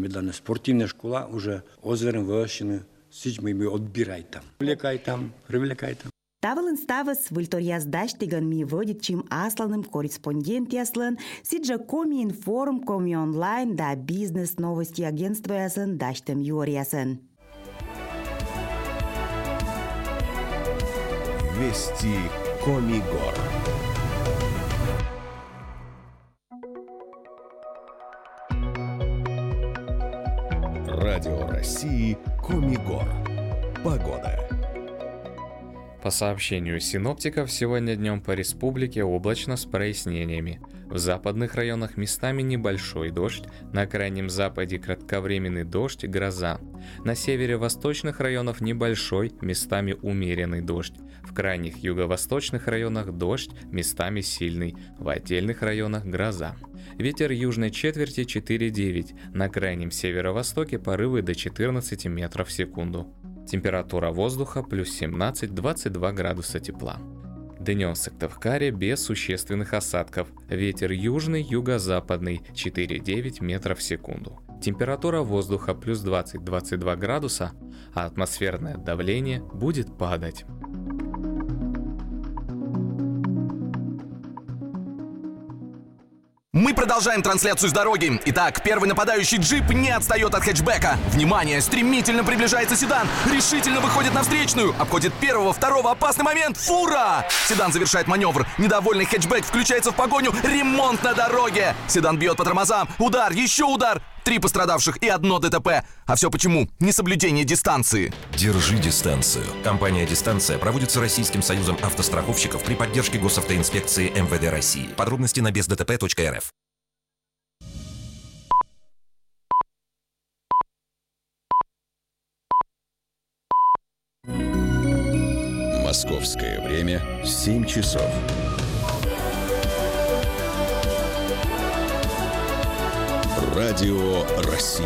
медленно спортивная школа уже озером выращены. Всички мы отбирай там. Привлекай там. Тавылын ставыс выльторияздаш ми вводит чем асланым корреспондент яслан, сиджа коми информ, коми онлайн да бизнес новости агентства ясын даштым юриясын. Вести Комигор. Радио России Комигор. Погода. По сообщению синоптиков, сегодня днем по республике облачно с прояснениями. В западных районах местами небольшой дождь, на крайнем западе кратковременный дождь, гроза. На северо-восточных районах небольшой, местами умеренный дождь. В крайних юго-восточных районах дождь, местами сильный. В отдельных районах гроза. Ветер южной четверти 4,9, на крайнем северо-востоке порывы до 14 метров в секунду. Температура воздуха плюс 17-22 градуса тепла. Днем в Сыктывкаре без существенных осадков. Ветер южный, юго-западный 4,9 метров в секунду. Температура воздуха плюс 20-22 градуса, а атмосферное давление будет падать. Мы продолжаем трансляцию с дороги. Итак, первый нападающий джип не отстает от хэтчбека. Внимание, стремительно приближается седан. Решительно выходит на встречную. Обходит первого, второго. Опасный момент. Фура! Седан завершает маневр. Недовольный хэтчбек включается в погоню. Ремонт на дороге. Седан бьет по тормозам. Удар, еще удар. 3 пострадавших и 1 ДТП. А все почему? Несоблюдение дистанции. Держи дистанцию. Компания «Дистанция» проводится Российским союзом автостраховщиков при поддержке госавтоинспекции МВД России. Подробности на бездтп.рф. Московское время 7 часов. Радио России.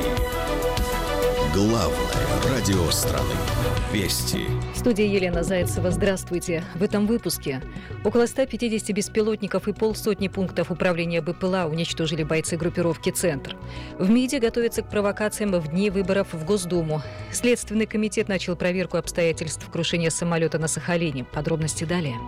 Главное радио страны. Вести. В студии Елена Зайцева. Здравствуйте. В этом выпуске. Около 150 беспилотников и 150 пунктов управления БПЛА уничтожили бойцы группировки «Центр». В МИДе готовятся к провокациям в дни выборов в Госдуму. Следственный комитет начал проверку обстоятельств крушения самолета на Сахалине. Подробности далее.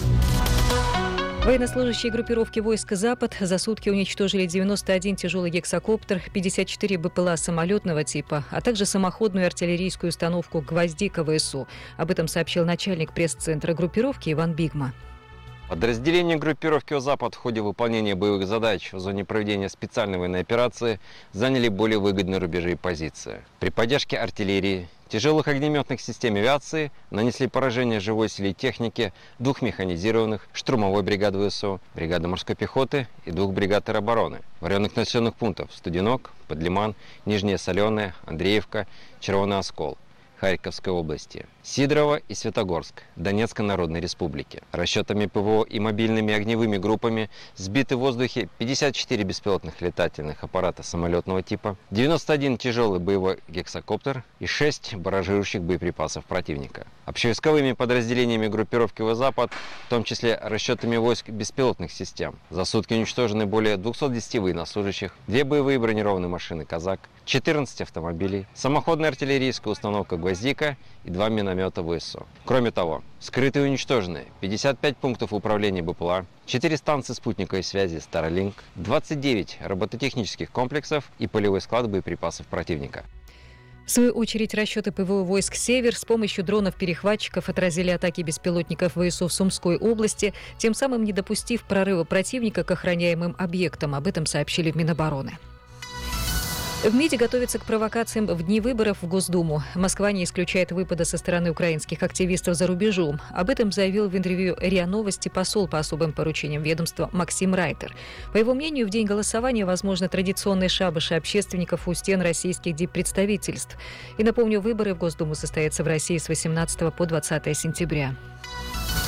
Военнослужащие группировки войск «Запад» за сутки уничтожили 91 тяжелый гексакоптер, 54 БПЛА самолетного типа, а также самоходную артиллерийскую установку «Гвоздика» ВСУ. Об этом сообщил начальник пресс-центра группировки Иван Бигма. Подразделения группировки «Запад» в ходе выполнения боевых задач в зоне проведения специальной военной операции заняли более выгодные рубежи и позиции. При поддержке артиллерии, тяжелых огнеметных систем авиации нанесли поражение живой силе техники 2 механизированных, штурмовой бригады ВСУ, бригады морской пехоты и 2 бригад теробороны в районах населенных пунктов Студенок, Подлиман, Нижняя Соленая, Андреевка, Червоный Оскол Харьковской области, Сидорово и Светогорск Донецкой Народной Республики. Расчетами ПВО и мобильными огневыми группами сбиты в воздухе 54 беспилотных летательных аппарата самолетного типа, 91 тяжелый боевой гексакоптер и 6 баражирующих боеприпасов противника. Общевойсковыми подразделениями группировки «Запад», в том числе расчетами войск беспилотных систем, за сутки уничтожены более 210 военнослужащих, 2 боевые бронированные машины «Казак», 14 автомобилей, самоходная артиллерийская установка «Гвоздика» и 2 миномета ВСУ. Кроме того, скрыты и уничтожены 55 пунктов управления БПЛА, 4 станции спутниковой связи Starlink, 29 робототехнических комплексов и полевой склад боеприпасов противника. В свою очередь, расчеты ПВО войск «Север» с помощью дронов-перехватчиков отразили атаки беспилотников ВСУ в Сумской области, тем самым не допустив прорыва противника к охраняемым объектам. Об этом сообщили в Минобороны. В МИДе готовится к провокациям в дни выборов в Госдуму. Москва не исключает выпада со стороны украинских активистов за рубежом. Об этом заявил в интервью РИА Новости посол по особым поручениям ведомства Максим Райтер. По его мнению, в день голосования возможно традиционные шабаши общественников у стен российских диппредставительств. И напомню, выборы в Госдуму состоятся в России с 18 по 20 сентября.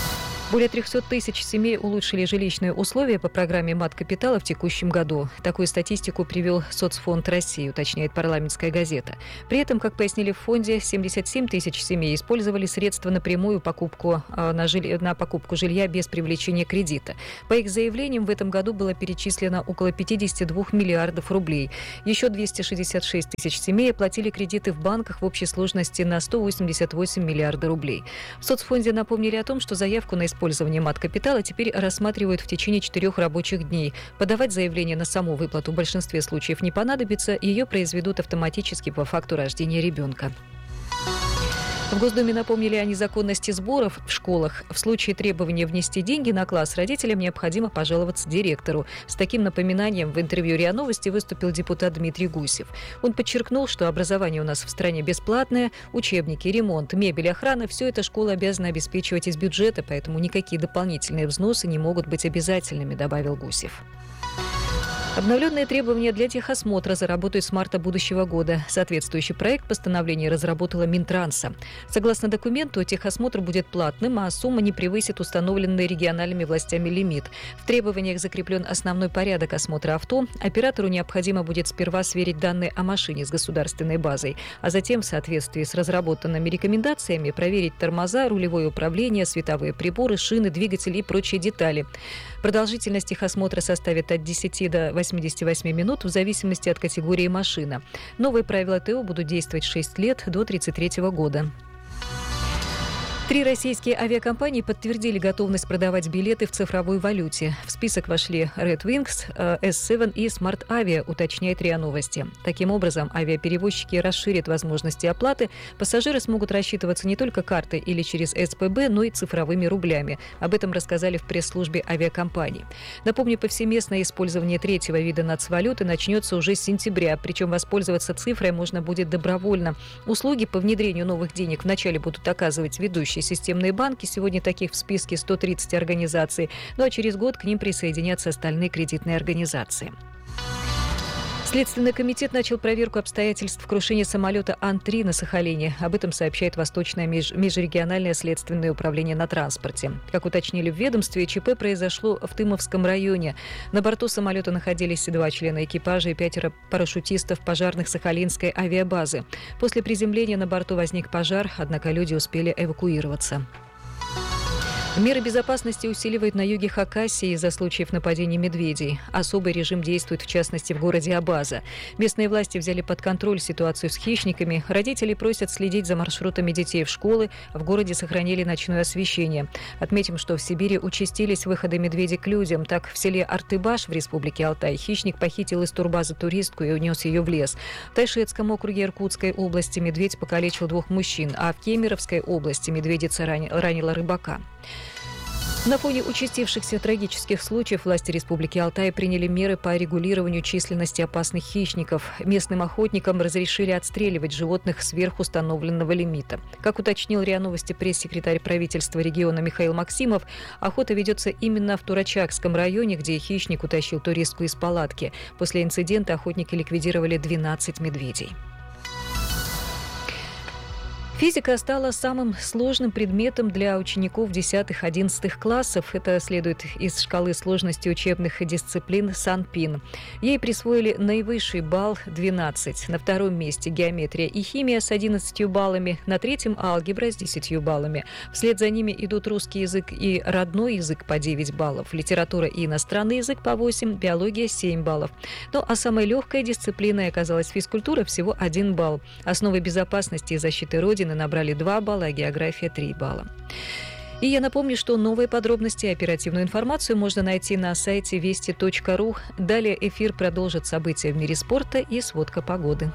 Более 300 тысяч семей улучшили жилищные условия по программе «Мат-капитала» в текущем году. Такую статистику привел Соцфонд России, уточняет «Парламентская газета». При этом, как пояснили в фонде, 77 тысяч семей использовали средства на прямую покупку жилья без привлечения кредита. По их заявлениям, в этом году было перечислено около 52 миллиардов рублей. Еще 266 тысяч семей оплатили кредиты в банках в общей сложности на 188 миллиардов рублей. В соцфонде напомнили о том, что заявку на использование мат-капитала теперь рассматривают в течение 4 рабочих дней. Подавать заявление на саму выплату в большинстве случаев не понадобится, ее произведут автоматически по факту рождения ребенка. В Госдуме напомнили о незаконности сборов в школах. В случае требования внести деньги на класс родителям необходимо пожаловаться директору. С таким напоминанием в интервью РИА Новости выступил депутат Дмитрий Гусев. Он подчеркнул, что образование у нас в стране бесплатное, учебники, ремонт, мебель, охрана – все это школа обязана обеспечивать из бюджета, поэтому никакие дополнительные взносы не могут быть обязательными, добавил Гусев. Обновленные требования для техосмотра заработают с марта будущего года. Соответствующий проект постановления разработала Минтранса. Согласно документу, техосмотр будет платным, а сумма не превысит установленный региональными властями лимит. В требованиях закреплен основной порядок осмотра авто. Оператору необходимо будет сперва сверить данные о машине с государственной базой, а затем в соответствии с разработанными рекомендациями проверить тормоза, рулевое управление, световые приборы, шины, двигатели и прочие детали. Продолжительность техосмотра составит от 10 до 88 минут в зависимости от категории машина. Новые правила ТО будут действовать 6 лет до 2033 года. 3 российские авиакомпании подтвердили готовность продавать билеты в цифровой валюте. В список вошли Red Wings, S7 и Smart Avia, уточняет РИА Новости. Таким образом, авиаперевозчики расширят возможности оплаты. Пассажиры смогут рассчитываться не только картой или через СПБ, но и цифровыми рублями. Об этом рассказали в пресс-службе авиакомпаний. Напомню, повсеместное использование третьего вида нацвалюты начнется уже с сентября, причем воспользоваться цифрой можно будет добровольно. Услуги по внедрению новых денег вначале будут оказывать ведущие системные банки. Сегодня таких в списке 130 организаций. Ну а через год к ним присоединятся остальные кредитные организации. Следственный комитет начал проверку обстоятельств крушения самолета Ан-3 на Сахалине. Об этом сообщает Восточное межрегиональное следственное управление на транспорте. Как уточнили в ведомстве, ЧП произошло в Тымовском районе. На борту самолета находились 2 члена экипажа и 5 парашютистов пожарных Сахалинской авиабазы. После приземления на борту возник пожар, однако люди успели эвакуироваться. Меры безопасности усиливают на юге Хакасии из-за случаев нападений медведей. Особый режим действует, в частности, в городе Абаза. Местные власти взяли под контроль ситуацию с хищниками. Родители просят следить за маршрутами детей в школы. В городе сохранили ночное освещение. Отметим, что в Сибири участились выходы медведей к людям. Так, в селе Артыбаш в республике Алтай хищник похитил из турбазы туристку и унес ее в лес. В Тайшетском округе Иркутской области медведь покалечил 2 мужчин, а в Кемеровской области медведица ранила рыбака. На фоне участившихся трагических случаев власти Республики Алтай приняли меры по регулированию численности опасных хищников. Местным охотникам разрешили отстреливать животных сверх установленного лимита. Как уточнил РИА Новости пресс-секретарь правительства региона Михаил Максимов, охота ведется именно в Турачакском районе, где хищник утащил туристку из палатки. После инцидента охотники ликвидировали 12 медведей. Физика стала самым сложным предметом для учеников 10-11 классов. Это следует из шкалы сложности учебных дисциплин СанПин. Ей присвоили наивысший балл 12. На 2-м месте геометрия и химия с 11 баллами. На 3-м алгебра с 10 баллами. Вслед за ними идут русский язык и родной язык по 9 баллов. Литература и иностранный язык по 8, биология 7 баллов. Ну а самой легкой дисциплиной оказалась физкультура, всего 1 балл. Основы безопасности и защиты Родины набрали 2 балла, а география 3 балла. И я напомню, что новые подробности и оперативную информацию можно найти на сайте вести.ру. Далее эфир продолжит события в мире спорта и сводка погоды.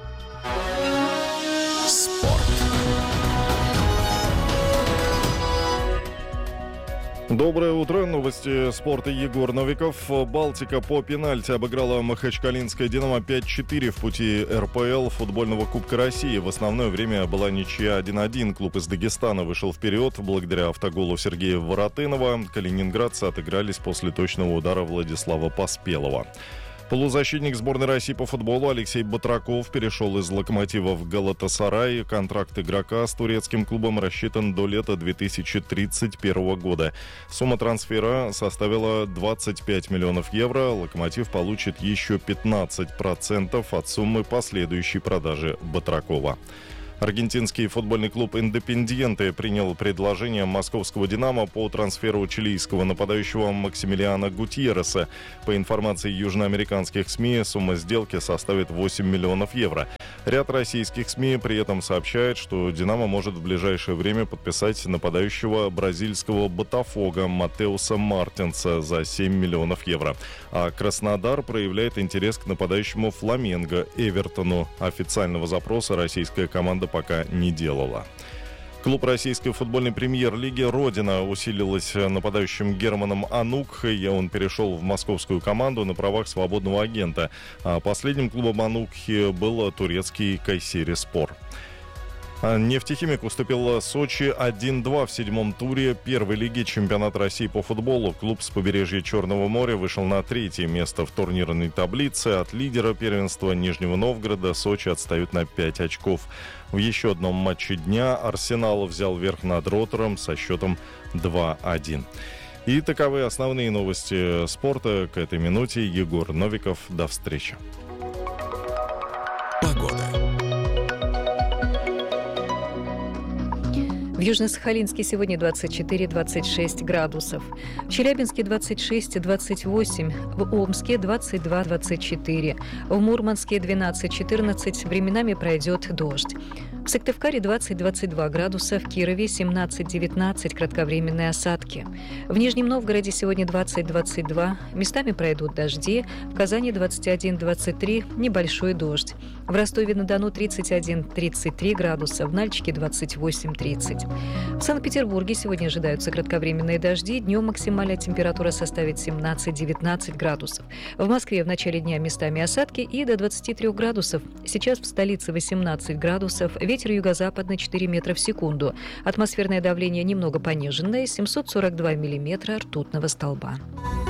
Доброе утро. Новости спорта. Егор Новиков. Балтика по пенальти обыграла Махачкалинское «Динамо» 5-4 в пути РПЛ футбольного Кубка России. В основное время была ничья 1-1. Клуб из Дагестана вышел вперед благодаря автоголу Сергея Воротынова. Калининградцы отыгрались после точного удара Владислава Поспелова. Полузащитник сборной России по футболу Алексей Батраков перешел из «Локомотива» в «Галатасарай». Контракт игрока с турецким клубом рассчитан до лета 2031 года. Сумма трансфера составила 25 миллионов евро. «Локомотив» получит еще 15% от суммы последующей продажи Батракова. Аргентинский футбольный клуб «Индепендиенте» принял предложение московского «Динамо» по трансферу чилийского нападающего Максимилиана Гутьерреса. По информации южноамериканских СМИ, сумма сделки составит 8 миллионов евро. Ряд российских СМИ при этом сообщает, что «Динамо» может в ближайшее время подписать нападающего бразильского «Ботафога» Матеуса Мартинса за 7 миллионов евро. А Краснодар проявляет интерес к нападающему «Фламенго» Эвертону. Официального запроса российская команда пока не делала. Клуб российской футбольной премьер-лиги «Родина» усилилась нападающим Германом Анукхой. Он перешел в московскую команду на правах свободного агента. А последним клубом Анукхи был турецкий Кайсери-Спор. «Нефтехимик» уступил Сочи 1-2 в седьмом туре первой лиги чемпионата России по футболу. Клуб с побережья Черного моря вышел на третье место в турнирной таблице. От лидера первенства Нижнего Новгорода Сочи отстают на 5 очков. В еще одном матче дня «Арсенал» взял верх над «Ротором» со счетом 2-1. И таковы основные новости спорта к этой минуте. Егор Новиков. До встречи. Погода. В Южно-Сахалинске сегодня 24-26 градусов. В Челябинске 26-28. В Омске 22-24. В Мурманске 12-14. Временами пройдет дождь. В Сыктывкаре 20-22 градуса. В Кирове 17-19. Кратковременные осадки. В Нижнем Новгороде сегодня 20-22. Местами пройдут дожди. В Казани 21-23. Небольшой дождь. В Ростове-на-Дону 31-33 градуса. В Нальчике 28-30. В Санкт-Петербурге сегодня ожидаются кратковременные дожди. Днем максимальная температура составит 17-19 градусов. В Москве в начале дня местами осадки и до 23 градусов. Сейчас в столице 18 градусов. Ветер юго-западный 4 метра в секунду. Атмосферное давление немного пониженное. 742 миллиметра ртутного столба.